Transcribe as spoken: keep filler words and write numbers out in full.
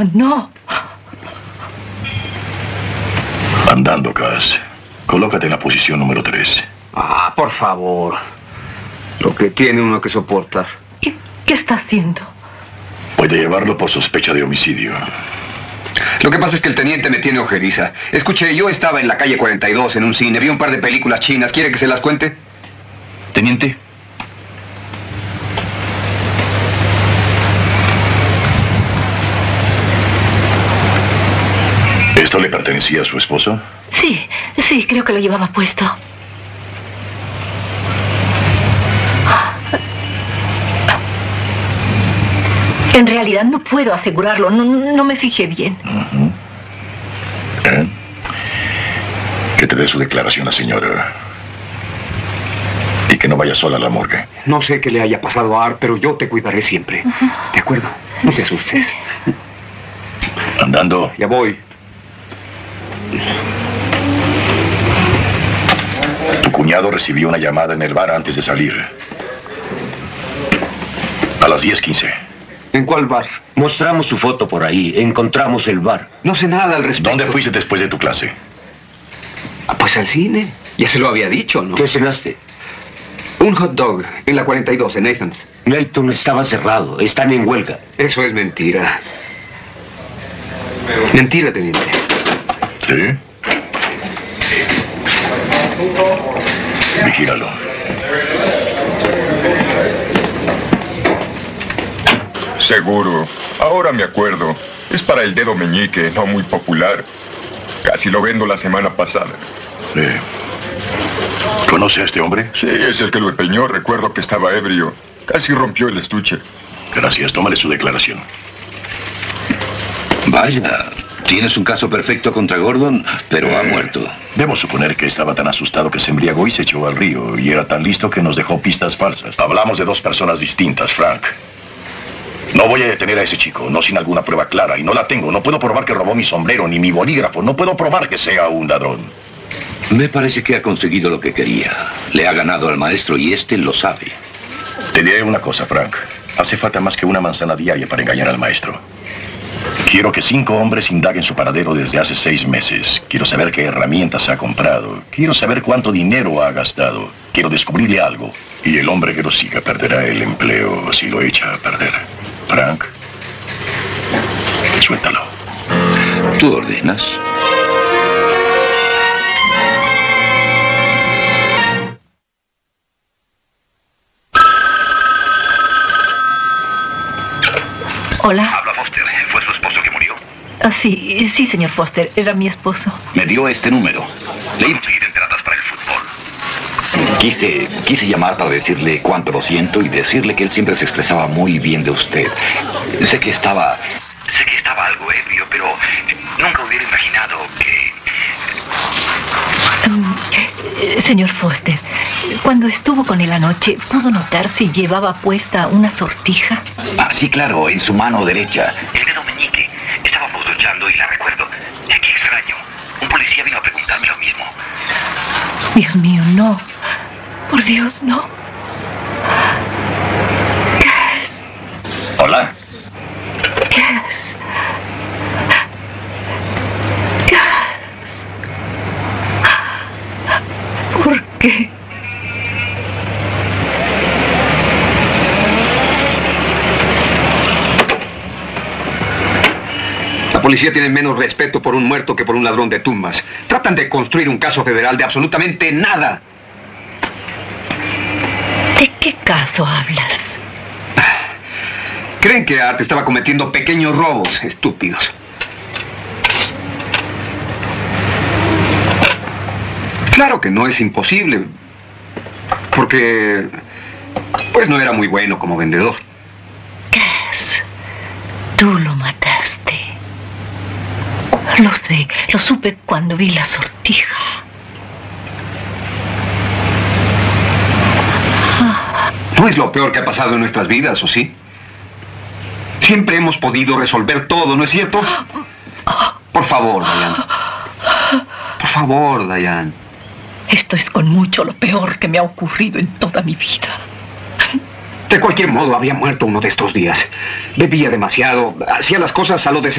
mío, no. Andando, Cass. Colócate en la posición número tres. Ah, por favor. Lo que tiene uno que soportar. ¿Qué, qué está haciendo? Puede llevarlo por sospecha de homicidio. Lo que pasa es que el teniente me tiene ojeriza. Escuche, yo estaba en la calle cuarenta y dos en un cine, vi un par de películas chinas. ¿Quiere que se las cuente? Teniente. ¿Esto le pertenecía a su esposo? Sí, sí, creo que lo llevaba puesto. En realidad no puedo asegurarlo, no, no me fijé bien. Uh-huh. ¿Eh? Que te dé su declaración la señora. Y que no vaya sola a la morgue. No sé qué le haya pasado a Art, pero yo te cuidaré siempre. Uh-huh. ¿De acuerdo? No te asustes. Andando. Ya voy. Tu cuñado recibió una llamada en el bar antes de salir. A las diez quince. ¿En cuál bar? Mostramos su foto por ahí. Encontramos el bar. No sé nada al respecto. ¿Dónde fuiste después de tu clase? Ah, pues al cine. Ya se lo había dicho, ¿no? ¿Qué cenaste? Un hot dog en la cuarenta y dos, en Nathan's. Nathan estaba cerrado. Están en huelga. Eso es mentira. Mentira, teniente. ¿Sí? Vigílalo. Seguro. Ahora me acuerdo. Es para el dedo meñique, no muy popular. Casi lo vendo la semana pasada. Eh, ¿Conoce a este hombre? Sí, es el que lo empeñó. Recuerdo que estaba ebrio. Casi rompió el estuche. Gracias. Tómale su declaración. Vaya, tienes un caso perfecto contra Gordon, pero eh, ha muerto. Debo suponer que estaba tan asustado que se embriagó y se echó al río. Y era tan listo que nos dejó pistas falsas. Hablamos de dos personas distintas, Frank. No voy a detener a ese chico, no sin alguna prueba clara, y no la tengo. No puedo probar que robó mi sombrero ni mi bolígrafo. No puedo probar que sea un ladrón. Me parece que ha conseguido lo que quería. Le ha ganado al maestro y este lo sabe. Te diré una cosa, Frank. Hace falta más que una manzana diaria para engañar al maestro. Quiero que cinco hombres indaguen su paradero desde hace seis meses. Quiero saber qué herramientas ha comprado. Quiero saber cuánto dinero ha gastado. Quiero descubrirle algo. Y el hombre que lo siga perderá el empleo si lo echa a perder. Frank, suéltalo. ¿Tú ordenas? Hola. Habla Foster. ¿Fue su esposo que murió? Ah, sí, sí, señor Foster. Era mi esposo. Me dio este número. Le iba a seguir entradas para el fútbol. Quise, quise llamar para decirle cuánto lo siento y decirle que él siempre se expresaba muy bien de usted. Sé que estaba... Sé que estaba algo ebrio, pero nunca hubiera imaginado que... Um, eh, señor Foster, cuando estuvo con él anoche, ¿pudo notar si llevaba puesta una sortija? Ah, sí, claro, en su mano derecha. El dedo meñique. Estábamos luchando y la recuerdo. Qué extraño. Un policía vino a preguntarme lo mismo. Dios mío, no. Por Dios, no. Hola. Cass. Cass. ¿Por qué? La policía tiene menos respeto por un muerto que por un ladrón de tumbas. Tratan de construir un caso federal de absolutamente nada. ¿De qué caso hablas? Creen que Art estaba cometiendo pequeños robos, estúpidos. Claro que no es imposible, porque pues no era muy bueno como vendedor. Cass, tú lo mataste. Lo sé, lo supe cuando vi la sortija. No es lo peor que ha pasado en nuestras vidas, ¿o sí? Siempre hemos podido resolver todo, ¿no es cierto? Por favor, Diane. Por favor, Diane. Esto es con mucho lo peor que me ha ocurrido en toda mi vida. De cualquier modo, había muerto uno de estos días. Bebía demasiado, hacía las cosas a lo desesperado.